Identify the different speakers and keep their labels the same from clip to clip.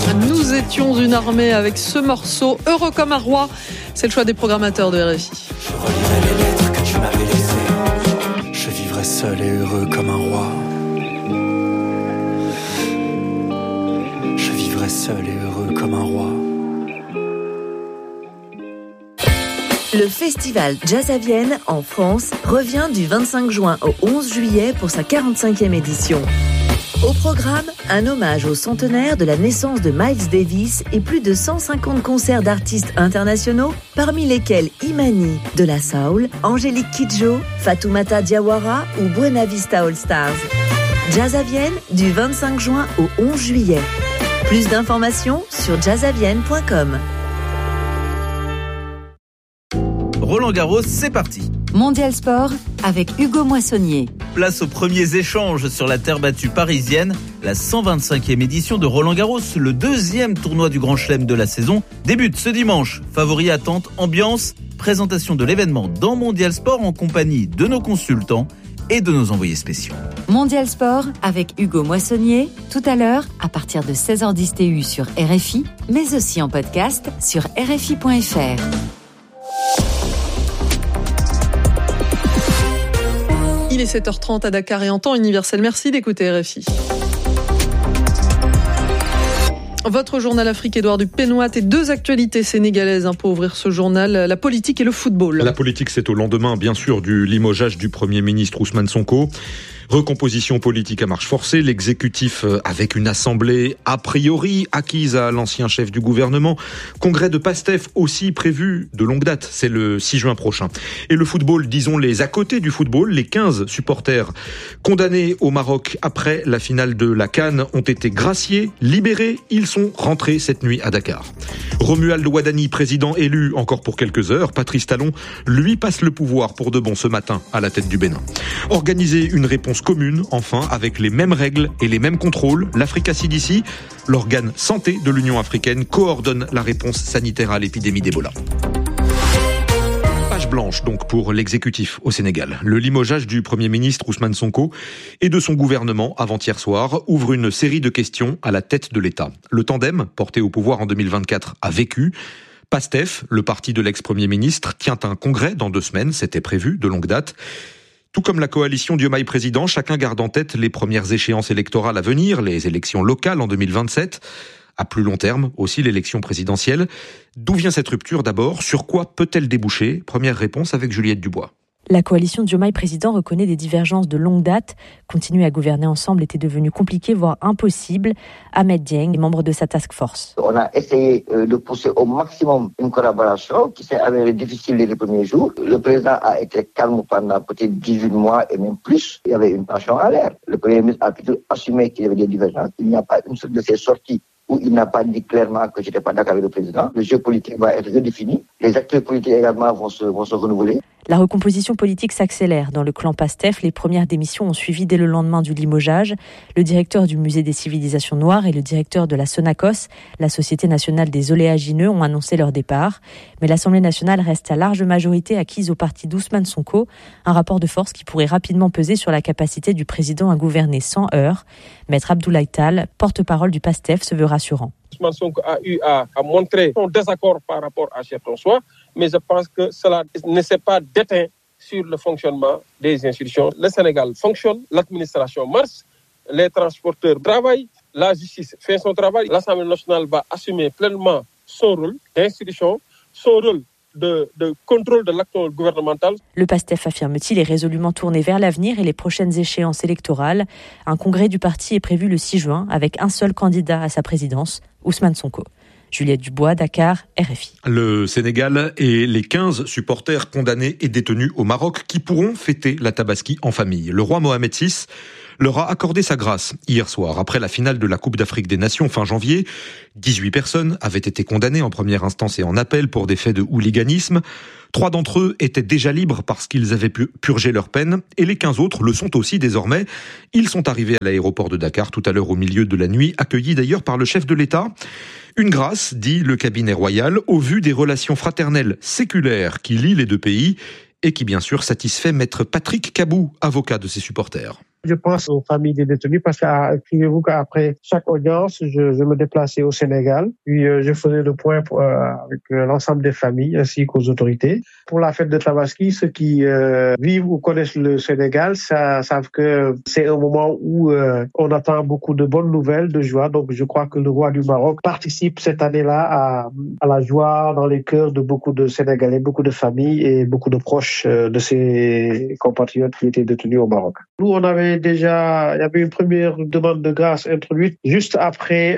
Speaker 1: Nous étions une armée avec ce morceau, heureux comme un roi. C'est le choix des programmateurs de RFI.
Speaker 2: Je relirai les lettres que tu m'avais laissées. Je vivrai seul et heureux comme un roi. Je vivrai seul et heureux comme un roi.
Speaker 3: Le festival Jazz à Vienne, en France, revient du 25 juin au 11 juillet pour sa 45e édition. Au programme, un hommage au centenaire de la naissance de Miles Davis et plus de 150 concerts d'artistes internationaux, parmi lesquels Imani de la Soul, Angélique Kidjo, Fatoumata Diawara ou Buena Vista All Stars. Jazz à Vienne, du 25 juin au 11 juillet. Plus d'informations sur jazzavienne.com.
Speaker 4: Roland-Garros, c'est parti.
Speaker 5: Mondial Sport avec Hugo Moissonnier.
Speaker 4: Place aux premiers échanges sur la terre battue parisienne. La 125e édition de Roland-Garros, le deuxième tournoi du Grand Chelem de la saison, débute ce dimanche. Favoris, attente, ambiance, présentation de l'événement dans Mondial Sport en compagnie de nos consultants et de nos envoyés spéciaux.
Speaker 5: Mondial Sport avec Hugo Moissonnier, tout à l'heure à partir de 16h10 TU sur RFI, mais aussi en podcast sur rfi.fr.
Speaker 1: Il est 7h30 à Dakar et en temps universel. Merci d'écouter RFI. Votre journal Afrique, Édouard Dupénoit, et deux actualités sénégalaises pour ouvrir ce journal, la politique et le football.
Speaker 6: La politique, c'est au lendemain, bien sûr, du limogeage du Premier ministre Ousmane Sonko. Recomposition politique à marche forcée, l'exécutif avec une assemblée a priori acquise à l'ancien chef du gouvernement. Congrès de PASTEF aussi prévu de longue date, c'est le 6 juin prochain. Et le football, disons les à côté du football, les 15 supporters condamnés au Maroc après la finale de la CAN ont été graciés, libérés, ils sont rentrés cette nuit à Dakar. Romuald Ouadani, président élu encore pour quelques heures, Patrice Talon lui passe le pouvoir pour de bon ce matin à la tête du Bénin. Organiser une réponse commune, enfin, avec les mêmes règles et les mêmes contrôles. L'Africa CDC, l'organe santé de l'Union africaine, coordonne la réponse sanitaire à l'épidémie d'Ebola. Page blanche donc pour l'exécutif au Sénégal. Le limogeage du Premier ministre Ousmane Sonko et de son gouvernement avant-hier soir ouvre une série de questions à la tête de l'État. Le tandem, porté au pouvoir en 2024, a vécu. PASTEF, le parti de l'ex-premier ministre, tient un congrès dans 2 semaines, c'était prévu, de longue date. Tout comme la coalition Diomaye Président, chacun garde en tête les premières échéances électorales à venir, les élections locales en 2027. À plus long terme, aussi l'élection présidentielle. D'où vient cette rupture d'abord ? Sur quoi peut-elle déboucher ? Première réponse avec Juliette Dubois.
Speaker 7: La coalition Diomaye Président reconnaît des divergences de longue date. Continuer à gouverner ensemble était devenu compliqué, voire impossible. Ahmed Dieng est membre de sa task force.
Speaker 8: On a essayé de pousser au maximum une collaboration qui s'est avérée difficile les premiers jours. Le président a été calme pendant peut-être 18 mois et même plus. Il y avait une tension à l'air. Le Premier ministre a plutôt assumé qu'il y avait des divergences. Il n'y a pas une seule de ces sorties où il n'a pas dit clairement que je n'étais pas d'accord avec le président. Le jeu politique va être redéfini. Les acteurs politiques également vont se renouveler.
Speaker 7: La recomposition politique s'accélère. Dans le clan PASTEF, les premières démissions ont suivi dès le lendemain du limogeage. Le directeur du Musée des civilisations noires et le directeur de la Sonacos, la Société nationale des oléagineux, ont annoncé leur départ. Mais l'Assemblée nationale reste à large majorité acquise au parti d'Ousmane Sonko, un rapport de force qui pourrait rapidement peser sur la capacité du président à gouverner sans heurts. Maître Abdoulaye Tall, porte-parole du PASTEF, se veut rassurant.
Speaker 9: Ousmane Sonko a eu à montrer son désaccord par rapport à certains choix, mais je pense que cela ne s'est pas déteint sur le fonctionnement des institutions. Le Sénégal fonctionne, l'administration marche, les transporteurs travaillent, la justice fait son travail. L'Assemblée nationale va assumer pleinement son rôle d'institution, son rôle de contrôle de l'acte gouvernemental.
Speaker 7: Le PASTEF, affirme-t-il, est résolument tourné vers l'avenir et les prochaines échéances électorales. Un congrès du parti est prévu le 6 juin avec un seul candidat à sa présidence, Ousmane Sonko. Juliette Dubois, Dakar, RFI.
Speaker 6: Le Sénégal et les 15 supporters condamnés et détenus au Maroc qui pourront fêter la Tabaski en famille. Le roi Mohamed VI leur a accordé sa grâce hier soir. Après la finale de la Coupe d'Afrique des Nations fin janvier, 18 personnes avaient été condamnées en première instance et en appel pour des faits de hooliganisme. 3 d'entre eux étaient déjà libres parce qu'ils avaient pu purger leur peine et les 15 autres le sont aussi désormais. Ils sont arrivés à l'aéroport de Dakar tout à l'heure au milieu de la nuit, accueillis d'ailleurs par le chef de l'État. Une grâce, dit le cabinet royal, au vu des relations fraternelles séculaires qui lient les deux pays et qui bien sûr satisfait maître Patrick Kabou, avocat de ses supporters.
Speaker 10: Je pense aux familles des détenus parce que, écrivez-vous qu'après chaque audience, je me déplaçais au Sénégal. Puis je faisais le point avec l'ensemble des familles ainsi qu'aux autorités. Pour la fête de Tabaski, ceux qui vivent ou connaissent le Sénégal savent que c'est un moment où on attend beaucoup de bonnes nouvelles, de joie. Donc je crois que le roi du Maroc participe cette année-là à la joie dans les cœurs de beaucoup de Sénégalais, beaucoup de familles et beaucoup de proches de ses compatriotes qui étaient détenus au Maroc. Nous, il y avait une première demande de grâce introduite juste après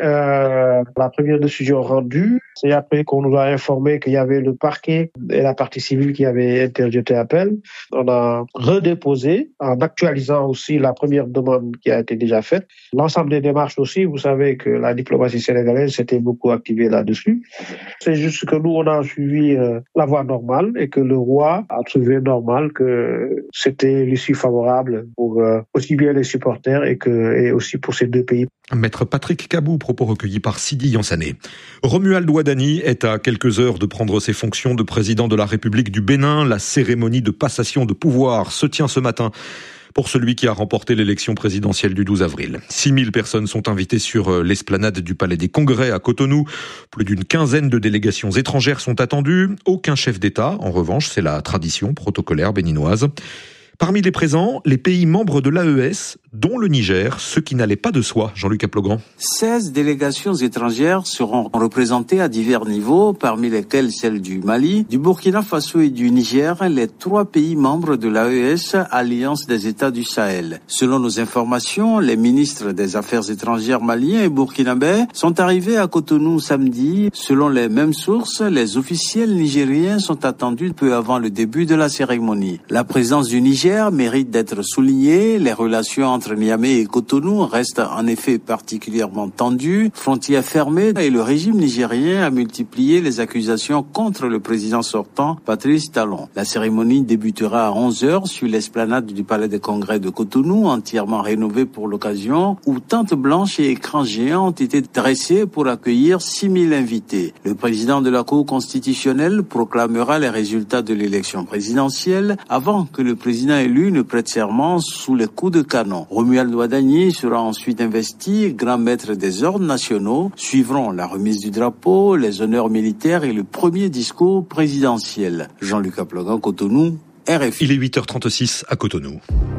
Speaker 10: la première décision rendue. C'est après qu'on nous a informé qu'il y avait le parquet et la partie civile qui avaient interjeté appel. On a redéposé en actualisant aussi la première demande qui a été déjà faite. L'ensemble des démarches aussi, vous savez que la diplomatie sénégalaise s'était beaucoup activée là-dessus. C'est juste que nous, on a suivi la voie normale et que le roi a trouvé normal que c'était l'issue favorable pour aussi bien les supporters et aussi pour ces deux pays.
Speaker 6: Maître Patrick Kabou, propos recueillis par Sidi Yansané. Romuald Ouadani est à quelques heures de prendre ses fonctions de président de la République du Bénin. La cérémonie de passation de pouvoir se tient ce matin pour celui qui a remporté l'élection présidentielle du 12 avril. 6000 personnes sont invitées sur l'esplanade du Palais des Congrès à Cotonou. Plus d'une quinzaine de délégations étrangères sont attendues. Aucun chef d'État, en revanche, c'est la tradition protocolaire béninoise. Parmi les présents, les pays membres de l'AES, dont le Niger, ce qui n'allait pas de soi. Jean-Luc Aplegrand.
Speaker 11: 16 délégations étrangères seront représentées à divers niveaux, parmi lesquelles celles du Mali, du Burkina Faso et du Niger, les 3 pays membres de l'AES, Alliance des États du Sahel. Selon nos informations, les ministres des Affaires étrangères maliens et burkinabés sont arrivés à Cotonou samedi. Selon les mêmes sources, les officiels nigériens sont attendus peu avant le début de la cérémonie. La présence du Niger mérite d'être soulignée. Les relations entre Niamey et Cotonou restent en effet particulièrement tendues. Frontières fermées et le régime nigérien a multiplié les accusations contre le président sortant, Patrice Talon. La cérémonie débutera à 11h sur l'esplanade du Palais des Congrès de Cotonou, entièrement rénovée pour l'occasion, où tentes blanches et écrans géants ont été dressés pour accueillir 6000 invités. Le président de la Cour constitutionnelle proclamera les résultats de l'élection présidentielle avant que le président élu ne prête serment sous les coups de canon. Romuald Ouadani sera ensuite investi grand maître des ordres nationaux. Suivront la remise du drapeau, les honneurs militaires et le premier discours présidentiel. Jean-Luc Aplegrand, Cotonou, RFI.
Speaker 6: Il est 8h36 à Cotonou.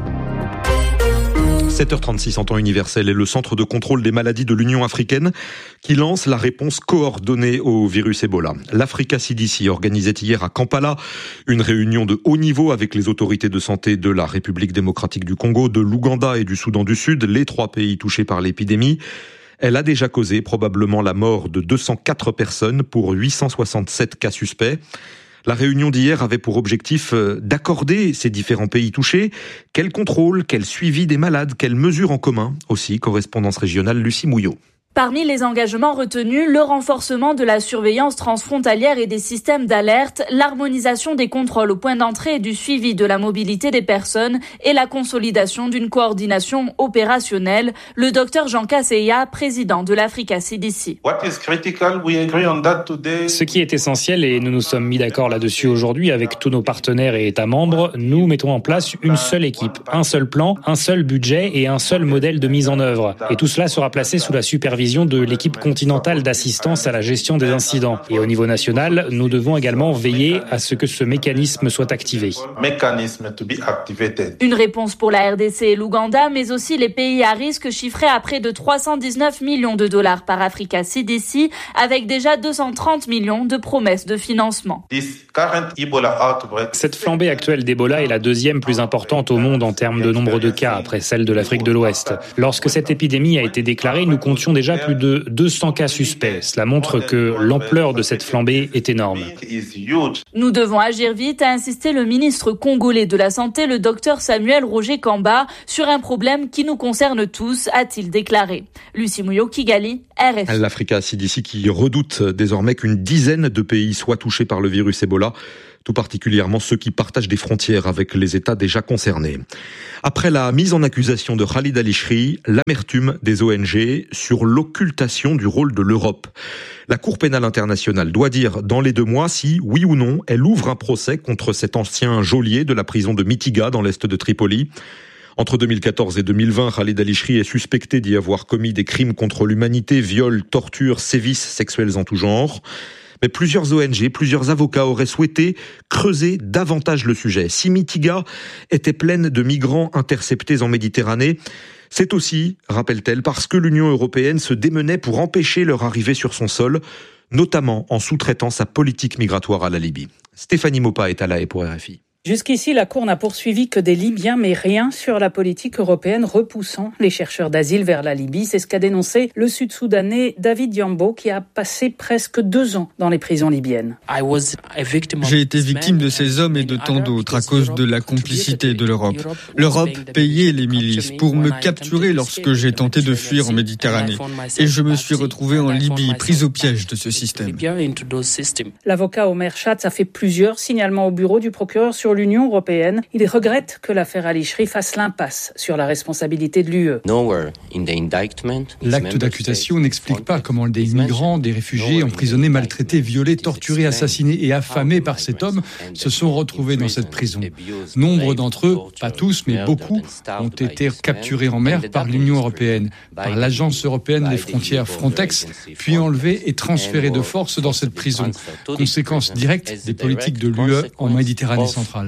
Speaker 6: 7h36 en temps universel et le Centre de contrôle des maladies de l'Union africaine qui lance la réponse coordonnée au virus Ebola. L'Africa CDC organisait hier à Kampala une réunion de haut niveau avec les autorités de santé de la République démocratique du Congo, de l'Ouganda et du Soudan du Sud, les 3 pays touchés par l'épidémie. Elle a déjà causé probablement la mort de 204 personnes pour 867 cas suspects. La réunion d'hier avait pour objectif d'accorder ces différents pays touchés. Quel contrôle, quel suivi des malades, quelles mesures en commun aussi. Correspondance régionale, Lucie Mouillot.
Speaker 12: Parmi les engagements retenus, le renforcement de la surveillance transfrontalière et des systèmes d'alerte, l'harmonisation des contrôles au point d'entrée et du suivi de la mobilité des personnes et la consolidation d'une coordination opérationnelle. Le docteur Jean Kasseya, président de l'Africa CDC.
Speaker 13: Ce qui est essentiel, et nous nous sommes mis d'accord là-dessus aujourd'hui avec tous nos partenaires et États membres, nous mettons en place une seule équipe, un seul plan, un seul budget et un seul modèle de mise en œuvre. Et tout cela sera placé sous la supervision de l'équipe continentale d'assistance à la gestion des incidents. Et au niveau national, nous devons également veiller à ce que ce mécanisme soit activé.
Speaker 12: Une réponse pour la RDC et l'Ouganda, mais aussi les pays à risque chiffrés à près de 319 millions de dollars par Africa CDC, avec déjà 230 millions de promesses de financement.
Speaker 13: Cette flambée actuelle d'Ebola est la deuxième plus importante au monde en termes de nombre de cas, après celle de l'Afrique de l'Ouest. Lorsque cette épidémie a été déclarée, nous comptions déjà plus de 200 cas suspects. Cela montre que l'ampleur de cette flambée est énorme.
Speaker 12: Nous devons agir vite, a insisté le ministre congolais de la Santé, le docteur Samuel Roger Kamba, sur un problème qui nous concerne tous, a-t-il déclaré. Lucie Mouillot, Kigali, RFI.
Speaker 6: L'Africa CDC qui redoute désormais qu'une dizaine de pays soient touchés par le virus Ebola, tout particulièrement ceux qui partagent des frontières avec les États déjà concernés. Après la mise en accusation de Khalid al-Ishri, l'amertume des ONG sur l'occultation du rôle de l'Europe. La Cour pénale internationale doit dire dans les 2 mois si, oui ou non, elle ouvre un procès contre cet ancien geôlier de la prison de Mitiga dans l'est de Tripoli. Entre 2014 et 2020, Khaled Al-Ishri est suspecté d'y avoir commis des crimes contre l'humanité, viols, tortures, sévices sexuels en tout genre. Mais plusieurs ONG, plusieurs avocats auraient souhaité creuser davantage le sujet. Si Mitiga était pleine de migrants interceptés en Méditerranée, c'est aussi, rappelle-t-elle, parce que l'Union européenne se démenait pour empêcher leur arrivée sur son sol, notamment en sous-traitant sa politique migratoire à la Libye. Stéphanie Mopa est à La Haye pour RFI.
Speaker 14: Jusqu'ici, la Cour n'a poursuivi que des Libyens, mais rien sur la politique européenne repoussant les chercheurs d'asile vers la Libye. C'est ce qu'a dénoncé le Sud-Soudanais David Diambo, qui a passé presque 2 ans dans les prisons libyennes.
Speaker 15: J'ai été victime de ces hommes et de tant d'autres à cause de la complicité de l'Europe. L'Europe payait les milices pour me capturer lorsque j'ai tenté de fuir en Méditerranée. Et je me suis retrouvé en Libye, pris au piège de ce système.
Speaker 14: L'avocat Omer Schatz a fait plusieurs signalements au bureau du procureur sur l'Union européenne. Il regrette que l'affaire Al-Ishri fasse l'impasse sur la responsabilité de l'UE.
Speaker 16: L'acte d'accusation n'explique pas comment des migrants, des réfugiés emprisonnés, maltraités, violés, torturés, assassinés et affamés par cet homme se sont retrouvés dans cette prison. Nombre d'entre eux, pas tous mais beaucoup, ont été capturés en mer par l'Union européenne, par l'Agence européenne des frontières Frontex, puis enlevés et transférés de force dans cette prison. Conséquence directe des politiques de l'UE en Méditerranée centrale.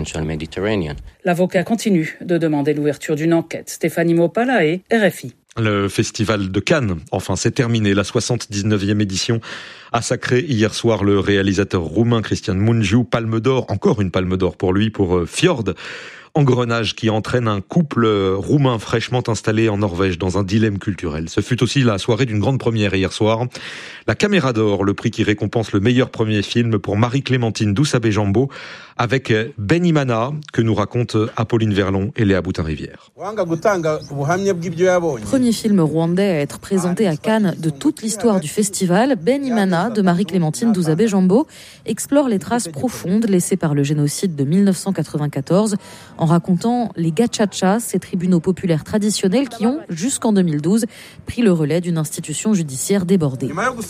Speaker 14: L'avocat continue de demander l'ouverture d'une enquête. Stéphanie Mopa, La Haye, RFI.
Speaker 6: Le festival de Cannes, enfin, c'est terminé. La 79e édition a sacré hier soir le réalisateur roumain Cristian Mungiu, palme d'or, encore une palme d'or pour lui, pour Fjord. Engrenage qui entraîne un couple roumain fraîchement installé en Norvège dans un dilemme culturel. Ce fut aussi la soirée d'une grande première hier soir. La Caméra d'Or, le prix qui récompense le meilleur premier film pour Marie-Clémentine Doussabé-Jambaud avec Benimana, que nous racontent Apolline Verlon et Léa Boutin-Rivière.
Speaker 17: Premier film rwandais à être présenté à Cannes de toute l'histoire du festival, Benimana de Marie-Clémentine Doussabé-Jambaud explore les traces profondes laissées par le génocide de 1994 en racontant les gachachas, ces tribunaux populaires traditionnels qui ont, jusqu'en 2012, pris le relais d'une institution judiciaire débordée.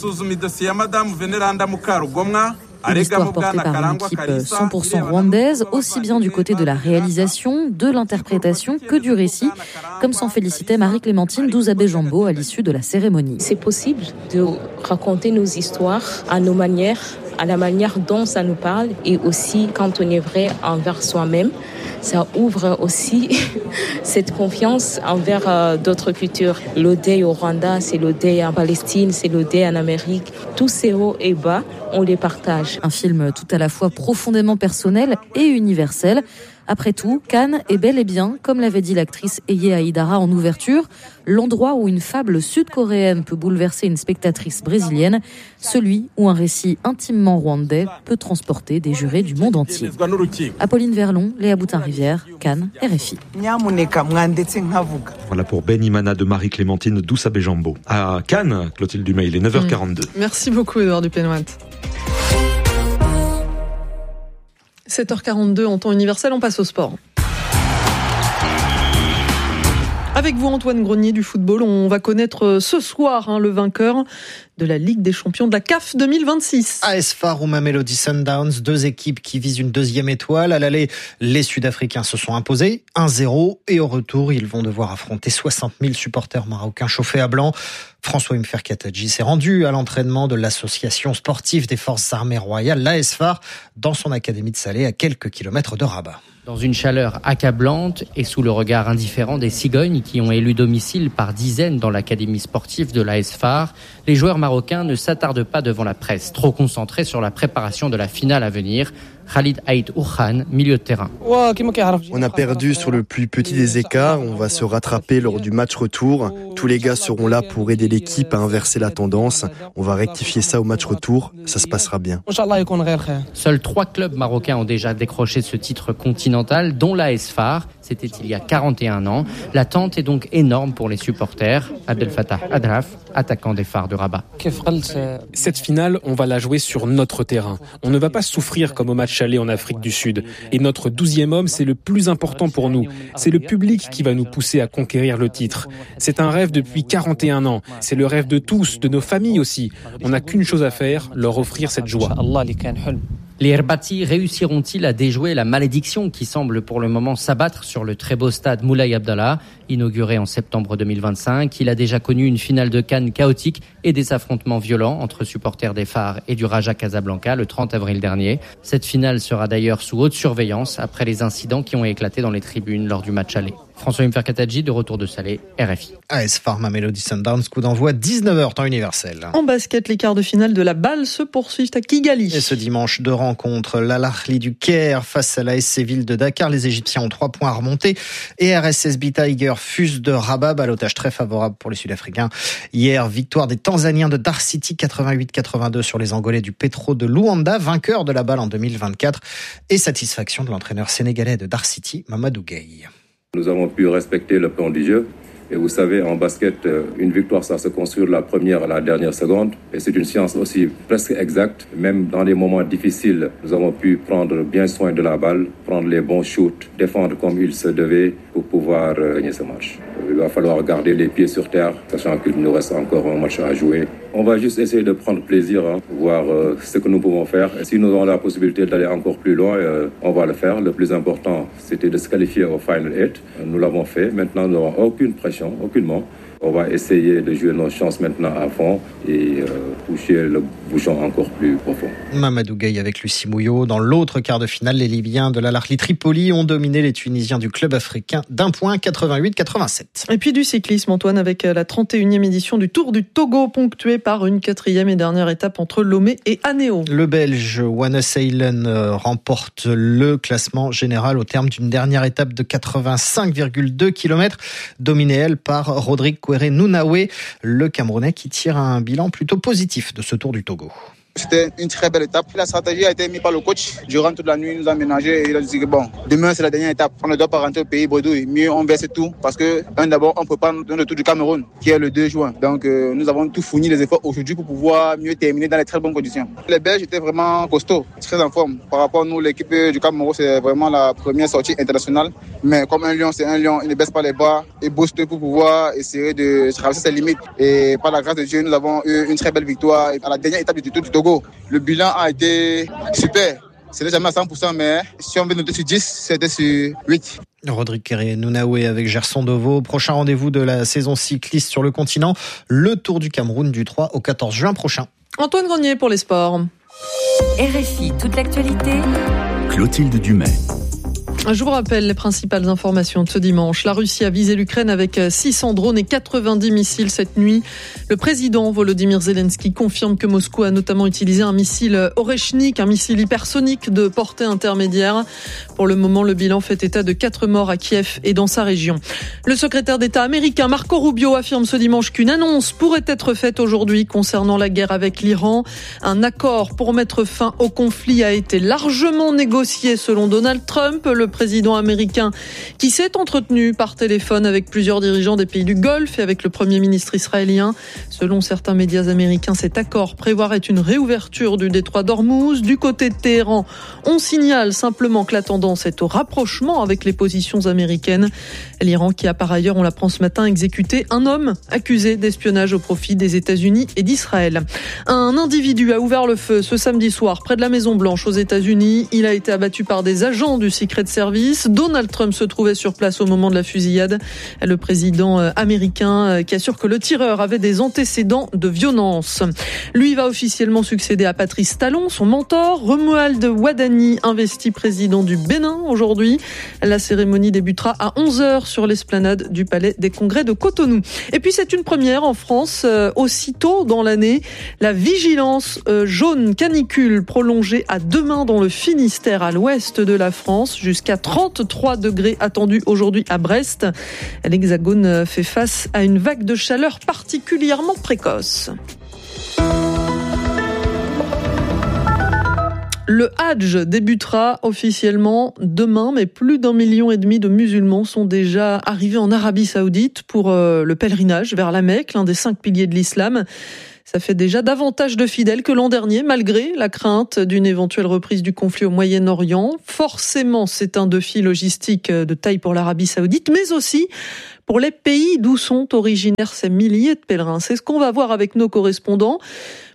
Speaker 17: Une histoire portée par une équipe 100% rwandaise, aussi bien du côté de la réalisation, de l'interprétation que du récit, comme s'en félicitait Marie-Clémentine Doussabé-Jambaud à l'issue de la cérémonie.
Speaker 18: C'est possible de raconter nos histoires à nos manières, à la manière dont ça nous parle, et aussi quand on est vrai envers soi-même. Ça ouvre aussi cette confiance envers d'autres cultures. Le deuil au Rwanda, c'est le deuil en Palestine, c'est le deuil en Amérique. Tous ces hauts et bas, on les partage.
Speaker 17: Un film tout à la fois profondément personnel et universel. Après tout, Cannes est bel et bien, comme l'avait dit l'actrice Eye Aïdara en ouverture, l'endroit où une fable sud-coréenne peut bouleverser une spectatrice brésilienne, celui où un récit intimement rwandais peut transporter des jurés du monde entier. Apolline Verlon, Léa Boutin-Rivière, Cannes, RFI.
Speaker 6: Voilà pour Benimana de Marie-Clémentine Doussabé-Jambaud. À Cannes, Clotilde Dumais, il est 9h42.
Speaker 1: Merci beaucoup Édouard Dupénoit. 7h42 en temps universel, on passe au sport. Avec vous Antoine Grenier du football, on va connaître ce soir le vainqueur de la Ligue des champions de la CAF 2026.
Speaker 19: AS FAR ou Mamelody Sundowns, 2 équipes qui visent une 2e étoile. À l'aller, les Sud-Africains se sont imposés 1-0 et au retour, ils vont devoir affronter 60 000 supporters marocains chauffés à blanc. François Mferkatadji s'est rendu à l'entraînement de l'association sportive des forces armées royales, l'AS FAR, dans son académie de Salé à quelques kilomètres de Rabat.
Speaker 20: Dans une chaleur accablante et sous le regard indifférent des cigognes qui ont élu domicile par dizaines dans l'académie sportive de l'AS FAR, les joueurs marocains ne s'attardent pas devant la presse, trop concentrés sur la préparation de la finale à venir. Khalid Aït Ourhan, milieu de terrain.
Speaker 21: On a perdu sur le plus petit des écarts, on va se rattraper lors du match retour. Tous les gars seront là pour aider l'équipe à inverser la tendance. On va rectifier ça au match retour, ça se passera bien.
Speaker 20: Seuls 3 clubs marocains ont déjà décroché ce titre continental, dont l'AS FAR. C'était il y a 41 ans. L'attente est donc énorme pour les supporters. Abdel Fattah Adraf, attaquant des Phares de Rabat.
Speaker 22: Cette finale, on va la jouer sur notre terrain. On ne va pas souffrir comme au match aller en Afrique du Sud. Et notre 12e homme, c'est le plus important pour nous. C'est le public qui va nous pousser à conquérir le titre. C'est un rêve depuis 41 ans. C'est le rêve de tous, de nos familles aussi. On n'a qu'une chose à faire, leur offrir cette joie.
Speaker 20: Les Herbati réussiront-ils à déjouer la malédiction qui semble pour le moment s'abattre sur le très beau stade Moulay Abdallah, inauguré en septembre 2025. Il a déjà connu une finale de CAN chaotique et des affrontements violents entre supporters des Phares et du Raja Casablanca le 30 avril dernier. Cette finale sera d'ailleurs sous haute surveillance après les incidents qui ont éclaté dans les tribunes lors du match aller. François Mferkatadji de retour de Salé, RFI.
Speaker 19: AS Pharma Melody Sundowns, coup d'envoi 19h, temps universel.
Speaker 1: En basket, les quarts de finale de la balle se poursuivent à Kigali.
Speaker 19: Et ce dimanche, 2 rencontres. L'Al Ahly du Caire face à l'AS Séville de Dakar. Les Égyptiens ont 3 points à remonter. Et RSSB Tiger fuse de Rabat, ballottage très favorable pour les Sud-Africains. Hier, victoire des Tanzaniens de Dar City, 88-82 sur les Angolais du Petro de Luanda, vainqueur de la balle en 2024. Et satisfaction de l'entraîneur sénégalais de Dar City, Mamadou Gueye.
Speaker 2: Nous avons pu respecter le plan du jeu. Et vous savez, en basket, une victoire, ça se construit de la première à la dernière seconde. Et c'est une science aussi presque exacte. Même dans des moments difficiles, nous avons pu prendre bien soin de la balle, prendre les bons shoots, défendre comme il se devait pour pouvoir gagner ce match. Il va falloir garder les pieds sur terre, sachant qu'il nous reste encore un match à jouer. On va juste essayer de prendre plaisir, voir ce que nous pouvons faire. Et si nous avons la possibilité d'aller encore plus loin, on va le faire. Le plus important, c'était de se qualifier au Final 8. Nous l'avons fait. Maintenant, nous n'avons aucune pression, aucunement. On va essayer de jouer nos chances maintenant à fond et toucher le bouchon encore plus profond.
Speaker 19: Mamadou Gueye avec Lucie Mouillot. Dans l'autre quart de finale, les Libyens de l'Al Ahly Tripoli ont dominé les Tunisiens du club africain d'un point, 88-87.
Speaker 1: Et puis du cyclisme, Antoine, avec la 31e édition du Tour du Togo, ponctuée par une 4e et dernière étape entre Lomé et Anéo.
Speaker 19: Le Belge Wannes Eilen remporte le classement général au terme d'une dernière étape de 85,2 km, dominée elle par Rodrigue Nounaoué, le Camerounais qui tire un bilan plutôt positif de ce Tour du Togo.
Speaker 3: C'était une très belle étape. La stratégie a été mise par le coach. Durant toute la nuit, il nous a ménagé et il a dit que bon, demain c'est la dernière étape. On ne doit pas rentrer au pays bredouille. Mieux on verse tout parce que d'abord on prépare le Tour du Cameroun qui est le 2 juin. Donc nous avons tout fourni les efforts aujourd'hui pour pouvoir mieux terminer dans les très bonnes conditions. Les Belges étaient vraiment costauds, très en forme. Par rapport à nous, l'équipe du Cameroun, c'est vraiment la première sortie internationale. Mais comme un lion, c'est un lion, il ne baisse pas les bras et booste pour pouvoir essayer de traverser ses limites. Et par la grâce de Dieu, nous avons eu une très belle victoire à la dernière étape du Tour du Togo. Le bilan a été super. Ce n'est jamais à 100%, mais si on veut noter sur 10, c'était sur 8.
Speaker 19: Rodrigue Nounaoué avec Gerson Deveau. Prochain rendez-vous de la saison cycliste sur le continent, le Tour du Cameroun du 3 au 14 juin prochain.
Speaker 1: Antoine Grenier pour les sports.
Speaker 5: RFI, toute l'actualité.
Speaker 23: Clotilde Dumais.
Speaker 1: Je vous rappelle les principales informations de ce dimanche. La Russie a visé l'Ukraine avec 600 drones et 90 missiles cette nuit. Le président Volodymyr Zelensky confirme que Moscou a notamment utilisé un missile Oreshnik, un missile hypersonique de portée intermédiaire. Pour le moment, le bilan fait état de 4 morts à Kiev et dans sa région. Le secrétaire d'État américain Marco Rubio affirme ce dimanche qu'une annonce pourrait être faite aujourd'hui concernant la guerre avec l'Iran. Un accord pour mettre fin au conflit a été largement négocié selon Donald Trump, le président américain qui s'est entretenu par téléphone avec plusieurs dirigeants des pays du Golfe et avec le premier ministre israélien. Selon certains médias américains, cet accord prévoirait une réouverture du détroit d'Ormuz. Du côté de Téhéran, on signale simplement que la tendance est au rapprochement avec les positions américaines. L'Iran qui a par ailleurs, on l'apprend ce matin, exécuté un homme accusé d'espionnage au profit des États-Unis et d'Israël. Un individu a ouvert le feu ce samedi soir près de la Maison-Blanche aux États-Unis. Il a été abattu par des agents du Secret Service. Donald Trump se trouvait sur place au moment de la fusillade. Le président américain qui assure que le tireur avait des antécédents de violence. Lui va officiellement succéder à Patrice Talon, son mentor. Romuald Wadani, investi président du Bénin aujourd'hui. La cérémonie débutera à 11h sur l'esplanade du Palais des Congrès de Cotonou. Et puis c'est une première en France, aussitôt dans l'année. La vigilance jaune canicule prolongée à demain dans le Finistère à l'ouest de la France jusqu'à 33 degrés attendus aujourd'hui à Brest. L'Hexagone fait face à une vague de chaleur particulièrement précoce. Le Hadj débutera officiellement demain, mais plus d'1,5 million de musulmans sont déjà arrivés en Arabie Saoudite pour le pèlerinage vers la Mecque, l'un des 5 piliers de l'islam. Ça fait déjà davantage de fidèles que l'an dernier, malgré la crainte d'une éventuelle reprise du conflit au Moyen-Orient. Forcément, c'est un défi logistique de taille pour l'Arabie Saoudite, mais aussi pour les pays d'où sont originaires ces milliers de pèlerins. C'est ce qu'on va voir avec nos correspondants.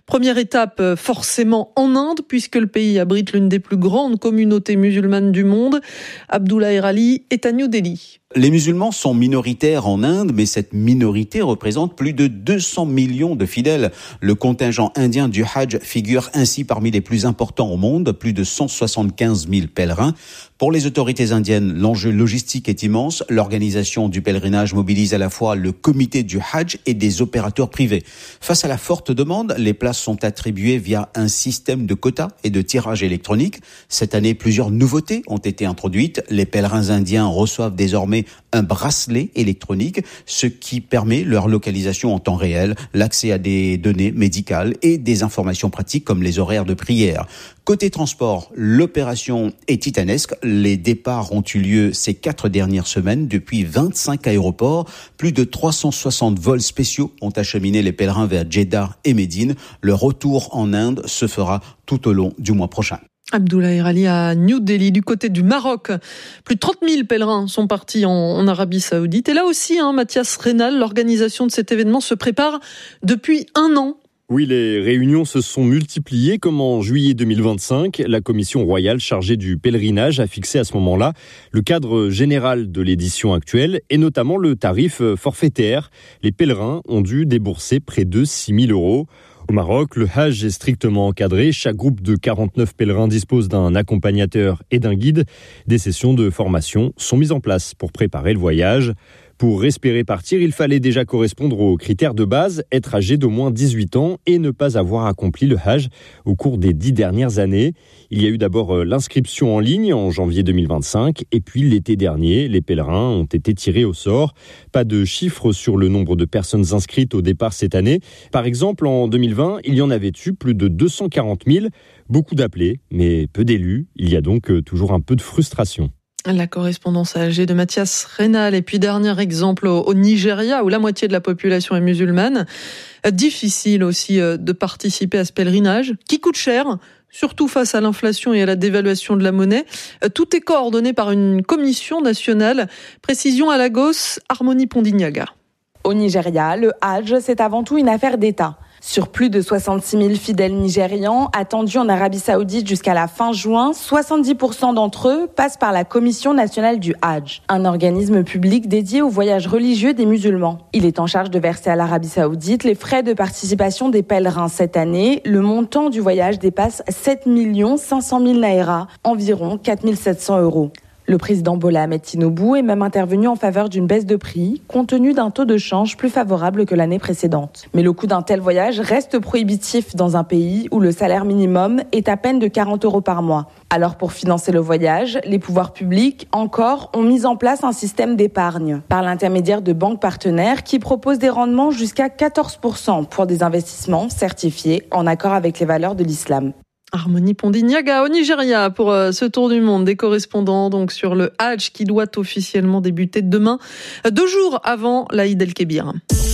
Speaker 1: Première étape forcément en Inde, puisque le pays abrite l'une des plus grandes communautés musulmanes du monde. Abdoulaye Ali est à New Delhi.
Speaker 4: Les musulmans sont minoritaires en Inde, mais cette minorité représente plus de 200 millions de fidèles. Le contingent indien du Hajj figure ainsi parmi les plus importants au monde, plus de 175 000 pèlerins. Pour les autorités indiennes, l'enjeu logistique est immense. L'organisation du pèlerinage mobilise à la fois le comité du Hajj et des opérateurs privés. Face à la forte demande, les places sont attribuées via un système de quotas et de tirage électronique. Cette année, plusieurs nouveautés ont été introduites. Les pèlerins indiens reçoivent désormais un bracelet électronique, ce qui permet leur localisation en temps réel, l'accès à des données médicales et des informations pratiques comme les horaires de prière. Côté transport, l'opération est titanesque. Les départs ont eu lieu ces 4 dernières semaines depuis 25 aéroports. Plus de 360 vols spéciaux ont acheminé les pèlerins vers Jeddah et Médine. Le retour en Inde se fera tout au long du mois prochain.
Speaker 1: Abdoulaye Ali à New Delhi. Du côté du Maroc, plus de 30 000 pèlerins sont partis en Arabie Saoudite. Et là aussi, Mathias Reynal, l'organisation de cet événement se prépare depuis 1 an.
Speaker 8: Oui, les réunions se sont multipliées, comme en juillet 2025. La commission royale chargée du pèlerinage a fixé à ce moment-là le cadre général de l'édition actuelle et notamment le tarif forfaitaire. Les pèlerins ont dû débourser près de 6 000 €. Au Maroc, le Hajj est strictement encadré. Chaque groupe de 49 pèlerins dispose d'un accompagnateur et d'un guide. Des sessions de formation sont mises en place pour préparer le voyage. Pour espérer partir, il fallait déjà correspondre aux critères de base, être âgé d'au moins 18 ans et ne pas avoir accompli le Hajj au cours des 10 dernières années. Il y a eu d'abord l'inscription en ligne en janvier 2025 et puis l'été dernier, les pèlerins ont été tirés au sort. Pas de chiffres sur le nombre de personnes inscrites au départ cette année. Par exemple, en 2020, il y en avait eu plus de 240 000. Beaucoup d'appelés, mais peu d'élus. Il y a donc toujours un peu de frustration.
Speaker 1: La correspondance à Alger de Mathias Reynal. Et puis dernier exemple au Nigeria, où la moitié de la population est musulmane. Difficile aussi de participer à ce pèlerinage, qui coûte cher, surtout face à l'inflation et à la dévaluation de la monnaie. Tout est coordonné par une commission nationale. Précision à Lagos, Harmonie Pondignaga.
Speaker 9: Au Nigeria, le Hajj, c'est avant tout une affaire d'État. Sur plus de 66 000 fidèles nigérians attendus en Arabie Saoudite jusqu'à la fin juin, 70% d'entre eux passent par la Commission nationale du Hajj, un organisme public dédié au voyage religieux des musulmans. Il est en charge de verser à l'Arabie Saoudite les frais de participation des pèlerins. Cette année, le montant du voyage dépasse 7 500 000 naira, environ 4 700 €. Le président Bola Ahmed Tinubu est même intervenu en faveur d'une baisse de prix, compte tenu d'un taux de change plus favorable que l'année précédente. Mais le coût d'un tel voyage reste prohibitif dans un pays où le salaire minimum est à peine de 40 € par mois. Alors pour financer le voyage, les pouvoirs publics, encore, ont mis en place un système d'épargne par l'intermédiaire de banques partenaires qui proposent des rendements jusqu'à 14% pour des investissements certifiés en accord avec les valeurs de l'islam.
Speaker 1: Harmonie Pondignaga au Nigeria pour ce tour du monde. Des correspondants donc sur le Hajj qui doit officiellement débuter demain, 2 jours avant l'Aïd el-Kébir.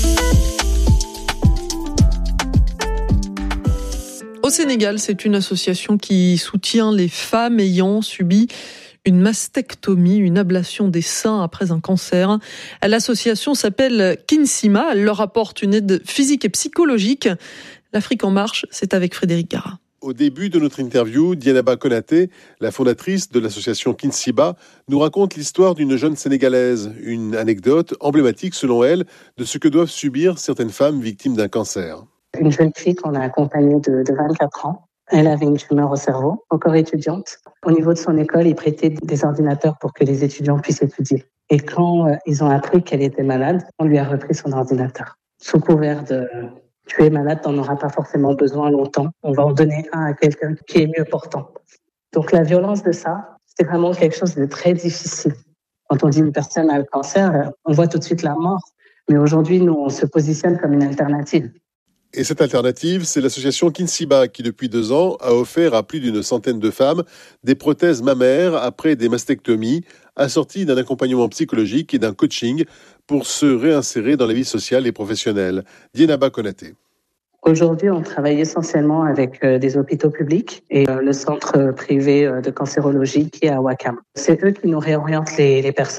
Speaker 1: Au Sénégal, c'est une association qui soutient les femmes ayant subi une mastectomie, une ablation des seins après un cancer. L'association s'appelle Kinsima. Elle leur apporte une aide physique et psychologique. L'Afrique en marche, c'est avec Frédéric Gara.
Speaker 24: Au début de notre interview, Dienaba Konaté, la fondatrice de l'association Kinsiba, nous raconte l'histoire d'une jeune Sénégalaise, une anecdote emblématique selon elle de ce que doivent subir certaines femmes victimes d'un cancer.
Speaker 25: Une jeune fille qu'on a accompagnée de 24 ans. Elle avait une tumeur au cerveau, encore étudiante. Au niveau de son école, ils prêtaient des ordinateurs pour que les étudiants puissent étudier. Et quand ils ont appris qu'elle était malade, on lui a repris son ordinateur. Sous couvert de « tu es malade, t'en auras pas forcément besoin longtemps, on va en donner un à quelqu'un qui est mieux portant ». Donc la violence de ça, c'est vraiment quelque chose de très difficile. Quand on dit une personne a le cancer, on voit tout de suite la mort. Mais aujourd'hui, nous, on se positionne comme une alternative.
Speaker 24: Et cette alternative, c'est l'association Kinsiba qui, depuis 2 ans, a offert à plus d'une centaine de femmes des prothèses mammaires après des mastectomies, assorties d'un accompagnement psychologique et d'un coaching pour se réinsérer dans la vie sociale et professionnelle. Dienaba Konaté.
Speaker 25: Aujourd'hui, on travaille essentiellement avec des hôpitaux publics et le centre privé de cancérologie qui est à Ouakam. C'est eux qui nous réorientent les personnes.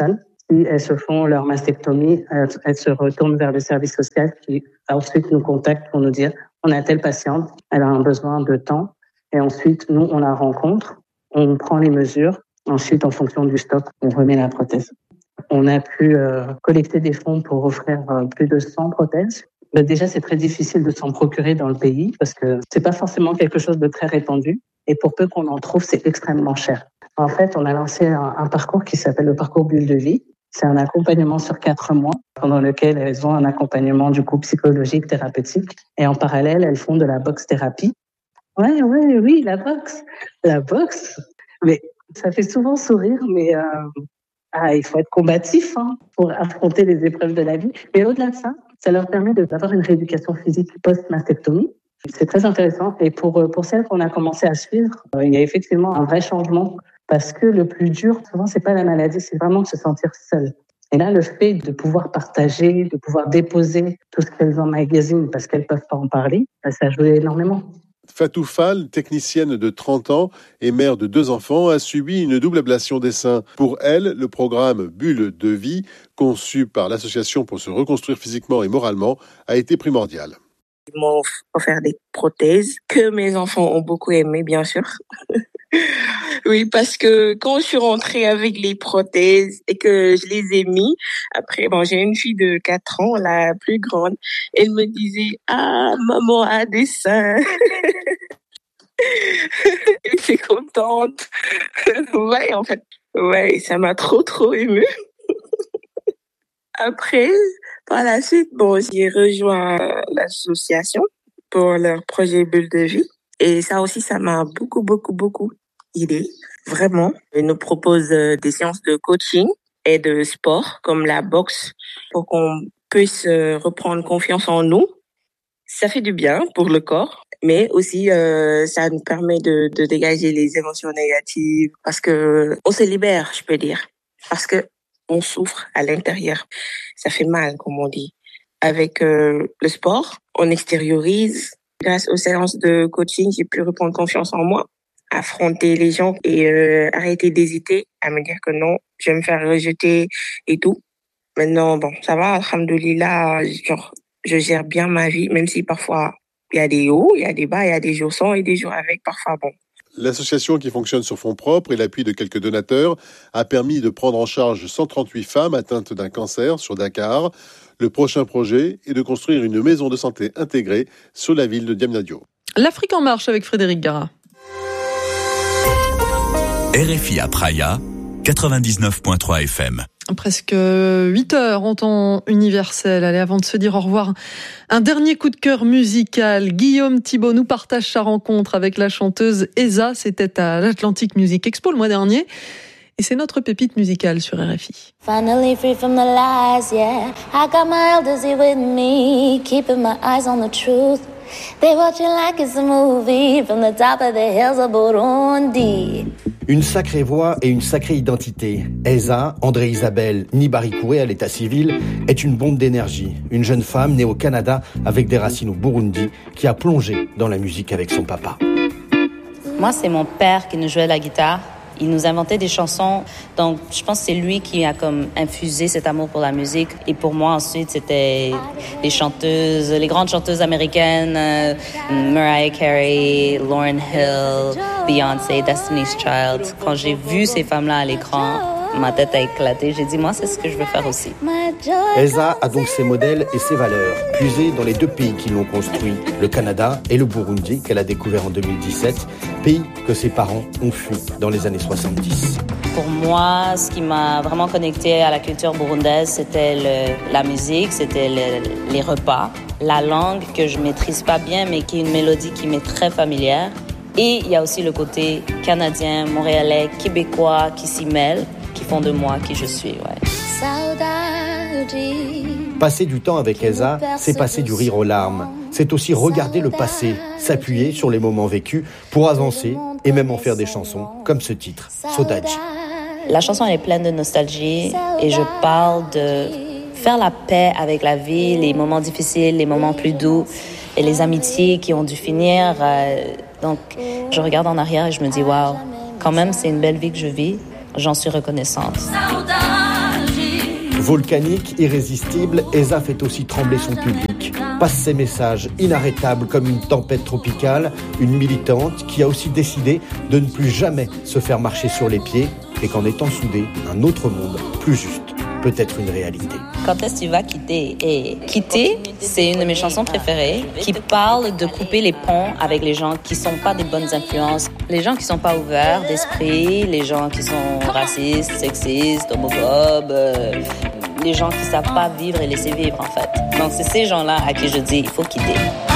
Speaker 25: Si elles se font leur mastectomie, elles se retournent vers le service social qui ensuite nous contacte pour nous dire on a telle patiente, elle a un besoin de temps. Et ensuite, nous, on la rencontre, on prend les mesures. Ensuite, en fonction du stock, on remet la prothèse. On a pu collecter des fonds pour offrir plus de 100 prothèses. Déjà, c'est très difficile de s'en procurer dans le pays parce que c'est pas forcément quelque chose de très répandu. Et pour peu qu'on en trouve, c'est extrêmement cher. En fait, on a lancé un parcours qui s'appelle le parcours Bulle de Vie. C'est un accompagnement sur 4 mois pendant lequel elles ont un accompagnement du coup psychologique, thérapeutique. Et en parallèle, elles font de la boxe thérapie. Oui, la boxe. Mais ça fait souvent sourire, mais il faut être combatif pour affronter les épreuves de la vie. Mais au-delà de ça, ça leur permet d'avoir une rééducation physique post-mastectomie. C'est très intéressant. Et pour celles qu'on a commencé à suivre, il y a effectivement un vrai changement parce que le plus dur, souvent, c'est pas la maladie, c'est vraiment de se sentir seul. Et là, le fait de pouvoir partager, de pouvoir déposer tout ce qu'elles emmagasinent parce qu'elles peuvent pas en parler, ça joue énormément.
Speaker 24: Fatou Fall, technicienne de 30 ans et mère de 2 enfants, a subi une double ablation des seins. Pour elle, le programme Bulle de Vie, conçu par l'association pour se reconstruire physiquement et moralement, a été primordial.
Speaker 7: Ils m'ont offert des prothèses que mes enfants ont beaucoup aimé, bien sûr. Oui, parce que quand je suis rentrée avec les prothèses et que je les ai mis, après, j'ai une fille de 4 ans, la plus grande, elle me disait « Ah, maman a des seins !» Elle était contente. Ouais, ça m'a trop émue. Après, par la suite, j'ai rejoint l'association pour leur projet Bulle de Vie. Et ça aussi, ça m'a beaucoup aidé. Vraiment. Ils nous proposent des séances de coaching et de sport, comme la boxe, pour qu'on puisse reprendre confiance en nous. Ça fait du bien pour le corps, mais aussi ça nous permet de dégager les émotions négatives parce que on se libère, je peux dire. Parce que on souffre à l'intérieur. Ça fait mal, comme on dit. Avec le sport, on extériorise. Grâce aux séances de coaching, j'ai pu reprendre confiance en moi, affronter les gens et arrêter d'hésiter à me dire que non, je vais me faire rejeter et tout. Maintenant, ça va, alhamdoulilah, je gère bien ma vie, même si parfois il y a des hauts, il y a des bas, il y a des jours sans et des jours avec, parfois
Speaker 24: L'association, qui fonctionne sur fonds propres et l'appui de quelques donateurs, a permis de prendre en charge 138 femmes atteintes d'un cancer sur Dakar. Le prochain projet est de construire une maison de santé intégrée sur la ville de Diamniadio.
Speaker 1: L'Afrique en marche avec Frédéric Gara.
Speaker 23: RFI à Praia, 99.3 FM.
Speaker 1: Presque 8 heures en temps universel. Allez, avant de se dire au revoir, un dernier coup de cœur musical. Guillaume Thibault nous partage sa rencontre avec la chanteuse Eza. C'était à l'Atlantic Music Expo le mois dernier. Et c'est notre pépite musicale sur RFI.
Speaker 10: Finally free from the lies, yeah. I got my elders here with me, keeping my eyes on the truth. They watching like it's a movie from the top of the hills of Burundi.
Speaker 11: Une sacrée voix et une sacrée identité. Eza, André Isabelle Nibarikoué à l'état civil, est une bombe d'énergie. Une jeune femme née au Canada avec des racines au Burundi qui a plongé dans la musique avec son papa.
Speaker 12: Moi, c'est mon père qui nous jouait la guitare. Il nous inventait des chansons, donc je pense que c'est lui qui a comme infusé cet amour pour la musique. Et pour moi ensuite, c'était les chanteuses, les grandes chanteuses américaines, Mariah Carey, Lauryn Hill, Beyoncé, Destiny's Child. Quand j'ai vu ces femmes-là à l'écran, ma tête a éclaté. J'ai dit, moi, c'est ce que je veux faire aussi.
Speaker 11: Eza a donc ses modèles et ses valeurs, puisés dans les 2 pays qui l'ont construit, le Canada et le Burundi, qu'elle a découvert en 2017, pays que ses parents ont fui dans les années 70.
Speaker 12: Pour moi, ce qui m'a vraiment connectée à la culture burundaise, c'était la musique, c'était les repas, la langue que je maîtrise pas bien, mais qui est une mélodie qui m'est très familière. Et il y a aussi le côté canadien, montréalais, québécois qui s'y mêlent, qui font de moi qui je suis.
Speaker 11: Passer du temps avec Eza, c'est passer du rire aux larmes. C'est aussi regarder le passé, s'appuyer sur les moments vécus pour avancer et même en faire des chansons, comme ce titre, Sodaji.
Speaker 12: La chanson elle est pleine de nostalgie et je parle de faire la paix avec la vie, les moments difficiles, les moments plus doux et les amitiés qui ont dû finir. Donc, je regarde en arrière et je me dis, waouh, quand même, c'est une belle vie que je vis. J'en suis reconnaissante.
Speaker 11: Volcanique, irrésistible, Eza fait aussi trembler son public. Passe ses messages inarrêtables comme une tempête tropicale, une militante qui a aussi décidé de ne plus jamais se faire marcher sur les pieds et qu'en étant soudés, un autre monde plus juste peut être une réalité.
Speaker 12: Quand est-ce que tu vas quitter? Et quitter, c'est une de mes chansons préférées qui parle de couper les ponts avec les gens qui sont pas des bonnes influences, les gens qui sont pas ouverts d'esprit, les gens qui sont racistes, sexistes, homophobes, les gens qui savent pas vivre et laisser vivre en fait. Donc c'est ces gens-là à qui je dis il faut quitter.